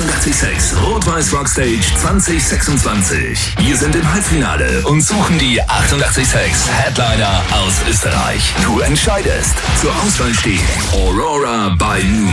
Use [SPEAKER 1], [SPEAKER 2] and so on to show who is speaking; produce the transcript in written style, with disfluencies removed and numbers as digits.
[SPEAKER 1] 886 Rot-Weiß Rockstage 2026. Wir sind im Halbfinale und suchen die 886 Headliner aus Österreich. Du entscheidest. Zur Auswahl stehen Aurora by Moon,